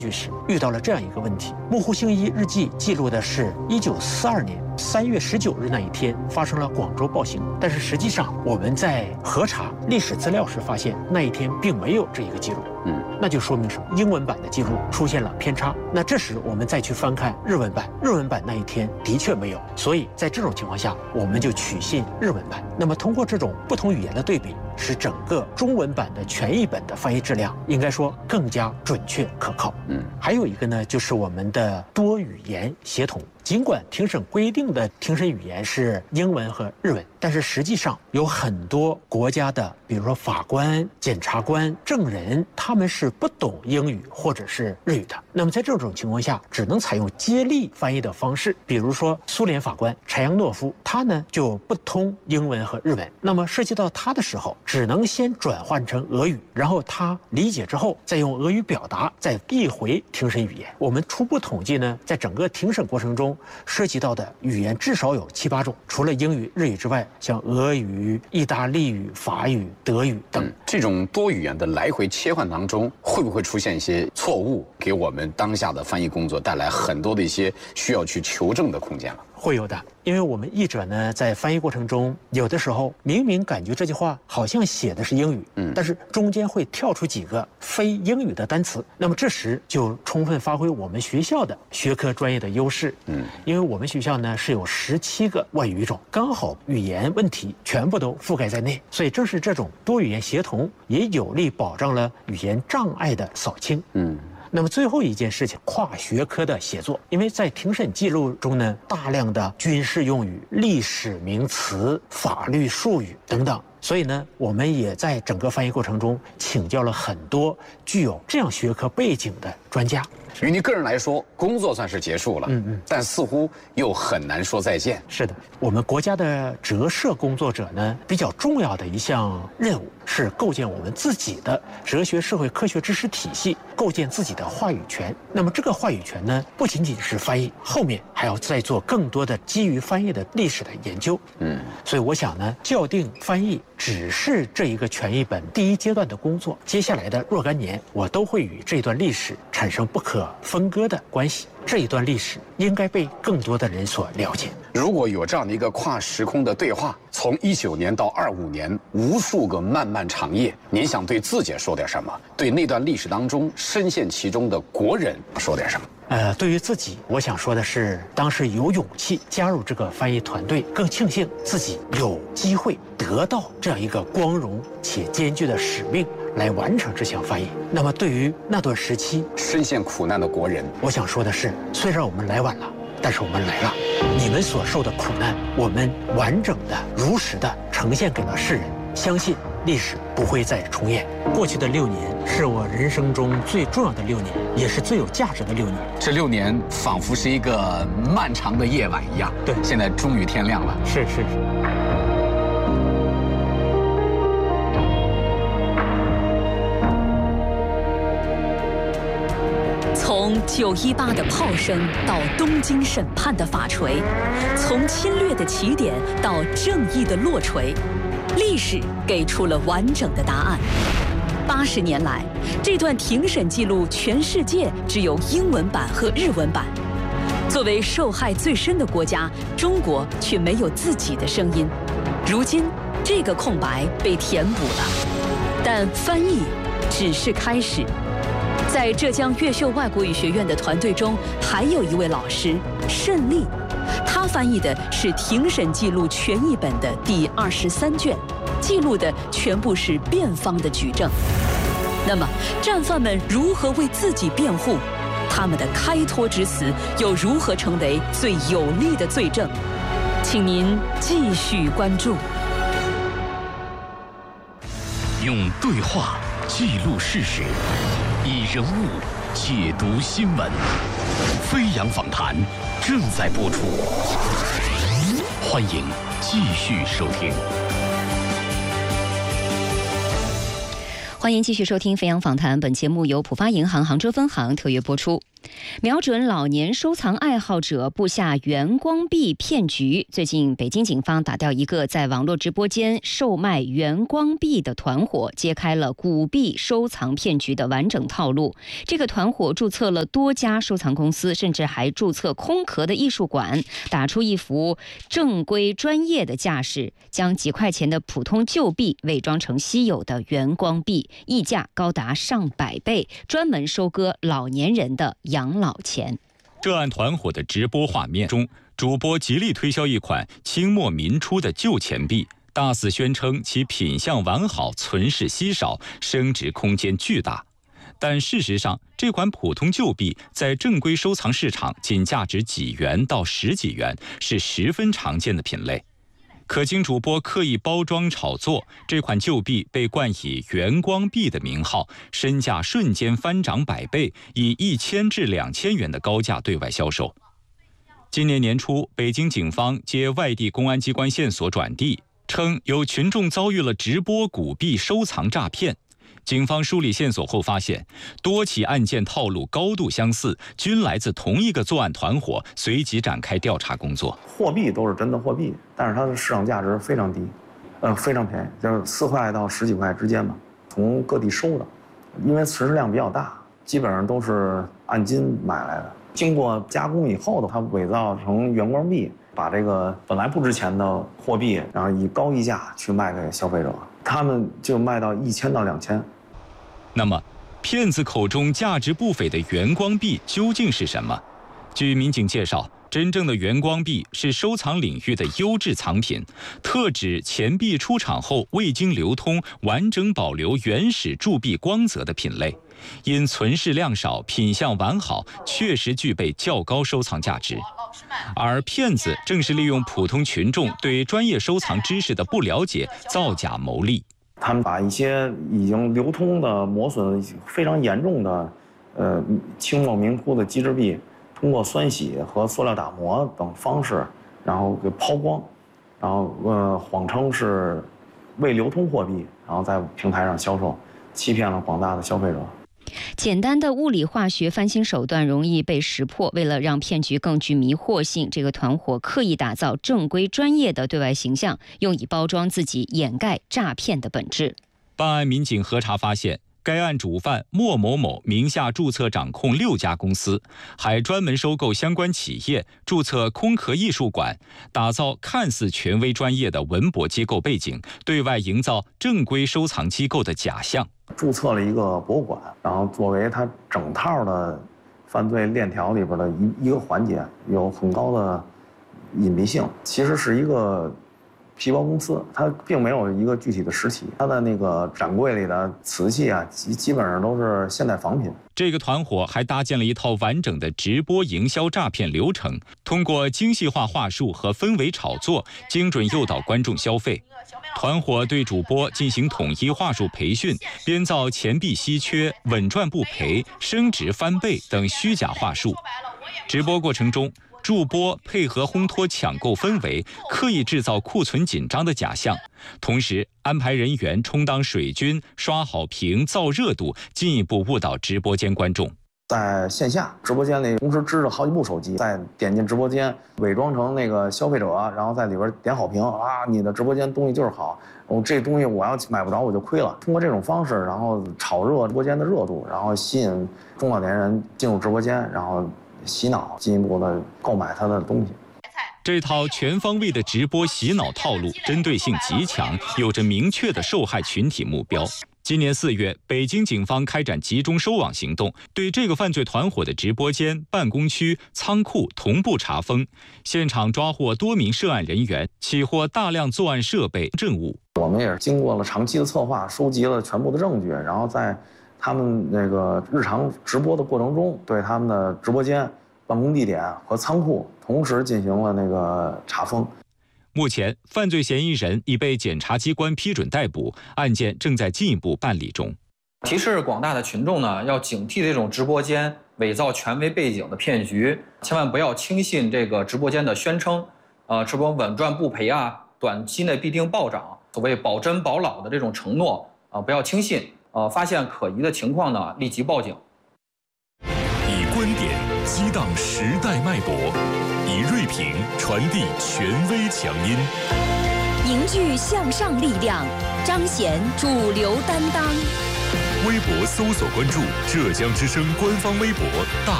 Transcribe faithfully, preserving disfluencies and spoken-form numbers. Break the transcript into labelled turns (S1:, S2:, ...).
S1: 时遇到了这样一个问题。木户幸一日记记录的是一九四二年三月十九日那一天发生了广州暴行，但是实际上我们在核查历史资料时发现，那一天并没有这一个记录。嗯，那就说明什么？英文版的记录出现了偏差。那这时我们再去翻看日文版，日文版那一天的确没有。所以在这种情况下，我们就取信日文版。那么通过这种不同语言的对比，使整个中文版的全译本的翻译质量应该说更加准确可靠。嗯，还有一个呢，就是我们的多语言协同。尽管庭审规定的庭审语言是英文和日文，但是实际上有很多国家的，比如说法官、检察官、证人，他们是不懂英语或者是日语的。那么在这种情况下，只能采用接力翻译的方式。比如说苏联法官柴扬诺夫，他呢就不通英文和日文，那么涉及到他的时候，只能先转换成俄语，然后他理解之后，再用俄语表达，再译回庭审语言。我们初步统计呢，在整个庭审过程中涉及到的语言至少有七八种，除了英语、日语之外，像俄语、意大利语、法语、德语等。
S2: 嗯、这种多语言的来回切换当中，会不会出现一些错误，给我们当下的翻译工作带来很多的一些需要去求证的空间了？
S1: 会有的，因为我们译者呢，在翻译过程中，有的时候明明感觉这句话好像写的是英语，嗯，但是中间会跳出几个非英语的单词，那么这时就充分发挥我们学校的学科专业的优势，嗯，因为我们学校呢是有十七个外语种，刚好语言问题全部都覆盖在内，所以正是这种多语言协同，也有力保障了语言障碍的扫清，嗯。那么最后一件事情，跨学科的协作，因为在庭审记录中呢，大量的军事用语、历史名词、法律术语等等，所以呢，我们也在整个翻译过程中请教了很多具有这样学科背景的专家。
S2: 于你个人来说，工作算是结束了，嗯嗯，但似乎又很难说再见。
S1: 是的，我们国家的折射工作者呢，比较重要的一项任务是构建我们自己的哲学社会科学知识体系，构建自己的话语权。那么这个话语权呢，不仅仅是翻译，后面还要再做更多的基于翻译的历史的研究。嗯，所以我想呢，校订翻译只是这一个全译本第一阶段的工作，接下来的若干年，我都会与这段历史产生不可分割的关系。这一段历史应该被更多的人所了解。
S2: 如果有这样的一个跨时空的对话，从一九年到二五年，无数个漫漫长夜，您想对自己说点什么？对那段历史当中深陷其中的国人说点什么？
S1: 呃，对于自己，我想说的是，当时有勇气加入这个翻译团队，更庆幸自己有机会得到这样一个光荣且艰巨的使命，来完成这项翻译。那么，对于那段时期
S2: 深陷苦难的国人，
S1: 我想说的是，虽然我们来晚了，但是我们来了。你们所受的苦难，我们完整的、如实的呈现给了世人。相信历史不会再重演。过去的六年是我人生中最重要的六年，也是最有价值的六年。
S2: 这六年仿佛是一个漫长的夜晚一样。
S1: 对，
S2: 现在终于天亮了。
S1: 是是是。
S3: 从九一八的炮声到东京审判的法锤，从侵略的起点到正义的落锤，历史给出了完整的答案。八十年来，这段庭审记录全世界只有英文版和日文版。作为受害最深的国家，中国却没有自己的声音。如今，这个空白被填补了，但翻译只是开始。在浙江越秀外国语学院的团队中，还有一位老师慎利，他翻译的是庭审记录全译本的第二十三卷，记录的全部是辩方的举证。那么，战犯们如何为自己辩护？他们的开脱之词又如何成为最有力的罪证？请您继续关注。
S4: 用对话记录事实，以人物解读新闻。飞扬访谈正在播出，欢迎继续收听。
S5: 欢迎继续收听飞扬访谈，本节目由浦发银行杭州分行特约播出。 瞄准老年收藏爱好者布下原光币骗局。最近，北京警方打掉一个在网络直播间售卖原光币的团伙，揭开了古币收藏骗局的完整套路。这个团伙注册了多家收藏公司，甚至还注册空壳的艺术馆，打出一副正规专业的架势，将几块钱的普通旧币伪装成稀有的原光币，溢价高达上百倍，专门收割老年人的养老钱。
S6: 涉案团伙的直播画面中，主播极力推销一款清末民初的旧钱币，大肆宣称其品相完好、存世稀少、升值空间巨大。但事实上，这款普通旧币在正规收藏市场仅价值几元到十几元，是十分常见的品类。可经主播刻意包装炒作，这款旧币被冠以原光币的名号，身价瞬间翻涨百倍，以一千至两千元的高价对外销售。今年年初，北京警方接外地公安机关线索转递，称有群众遭遇了直播古币收藏诈骗。警方梳理线索后发现，多起案件套路高度相似，均来自同一个作案团伙，随即展开调查工作。
S7: 货币都是真的货币，但是它的市场价值非常低，呃，非常便宜，就是四块到十几块之间吧，从各地收的，因为存世量比较大，基本上都是按斤买来的，经过加工以后的，它伪造成原光币，把这个本来不值钱的货币，然后以高溢价去卖给消费者。他们就卖到一千到两千。
S6: 那么，骗子口中价值不菲的原光币究竟是什么？据民警介绍，真正的原光币是收藏领域的优质藏品，特指钱币出厂后未经流通、完整保留原始铸币光泽的品类。因存世量少、品相完好，确实具备较高收藏价值。而骗子正是利用普通群众对专业收藏知识的不了解，造假牟利。
S7: 他们把一些已经流通的、磨损非常严重的，呃，清末明初的机制币，通过酸洗和塑料打磨等方式，然后给抛光，然后呃谎称是未流通货币，然后在平台上销售，欺骗了广大的消费者。
S5: 简单的物理化学翻新手段容易被识破，为了让骗局更具迷惑性，这个团伙刻意打造正规专业的对外形象，用以包装自己，掩盖诈骗的本质。
S6: 办案民警核查发现，该案主犯莫某某名下注册掌控六家公司，还专门收购相关企业，注册空壳艺术馆，打造看似权威专业的文博机构背景，对外营造正规收藏机构的假象。
S7: 注册了一个博物馆，然后作为它整套的犯罪链条里边的一一个环节，有很高的隐蔽性。其实是一个皮包公司，它并没有一个具体的实体，它的那个展柜里的瓷器啊，基基本上都是现代仿品。
S6: 这个团伙还搭建了一套完整的直播营销诈骗流程，通过精细化话术和氛围炒作，精准诱导观众消费。团伙对主播进行统一话术培训，编造钱币稀缺、稳赚不赔、升值翻倍等虚假话术。直播过程中，助播配合烘托抢购氛围，刻意制造库存紧张的假象，同时安排人员充当水军，刷好评、造热度，进一步误导直播间观众。
S7: 在线下直播间里同时支着好几部手机，再点进直播间，伪装成那个消费者，然后在里边点好评啊，你的直播间东西就是好，我这东西我要买不着我就亏了。通过这种方式，然后炒热直播间的热度，然后吸引中老年人进入直播间，然后洗脑，进一步的购买他的东西。
S6: 这套全方位的直播洗脑套路针对性极强，有着明确的受害群体目标。今年四月，北京警方开展集中收网行动，对这个犯罪团伙的直播间、办公区、仓库同步查封，现场抓获多名涉案人员，起获大量作案设备、证物。
S7: 我们也是经过了长期的策划，收集了全部的证据，然后在他们那个日常直播的过程中，对他们的直播间、办公地点和仓库同时进行了那个查封。
S6: 目前，犯罪嫌疑人已被检察机关批准逮捕，案件正在进一步办理中。
S8: 提示广大的群众呢，要警惕这种直播间伪造权威背景的骗局，千万不要轻信这个直播间的宣称，呃，直播稳赚不赔啊，短期内必定暴涨，所谓保真保老的这种承诺啊、呃，不要轻信。呃，发现可疑的情况呢，立即报警。
S4: 以关
S9: 点，激荡时代脉搏，以锐评传递权威强音，
S3: 凝聚向上力量，彰显主流担当。
S9: 微博搜索关注浙江之声官方微博大